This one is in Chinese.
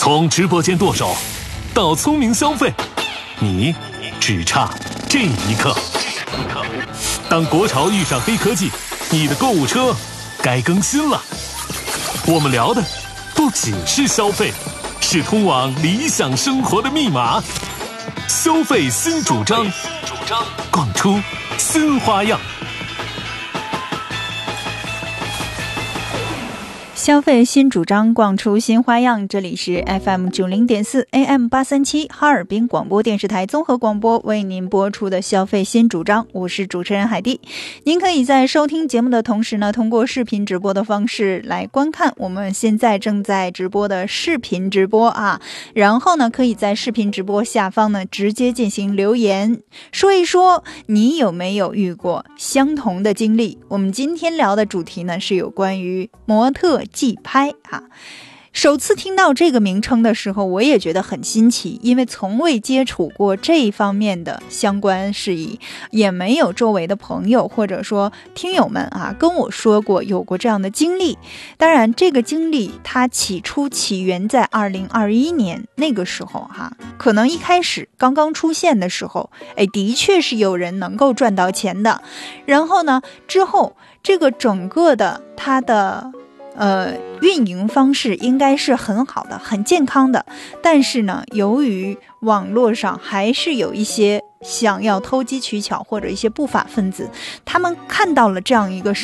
从直播间剁手到聪明消费，你只差这一刻。当国潮遇上黑科技，你的购物车该更新了。我们聊的不仅是消费，是通往理想生活的密码。消费新主张，逛出新花样。 消费新主张，逛出新花样。这里是 FM90.4 AM837 哈尔滨广播电视台综合广播为您播出的消费新主张，我是主持人海蒂。您可以在收听节目的同时呢，通过视频直播的方式来观看我们现在正在直播的视频直播啊。然后呢，可以在视频直播下方呢直接进行留言，说一说你有没有遇过相同的经历。我们今天聊的主题呢是有关于模特寄拍啊。首次听到这个名称的时候，我也觉得很新奇，因为从未接触过这一方面的相关事宜，也没有周围的朋友或者说听友们啊跟我说过有过这样的经历。当然这个经历它起源在2021年那个时候可能一开始刚刚出现的时候，的确是有人能够赚到钱的。然后呢，之后这个整个的它的运营方式应该是很好的，很健康的。但是呢，由于网络上还是有一些想要投机取巧或者一些不法分子，他们看到了这样一个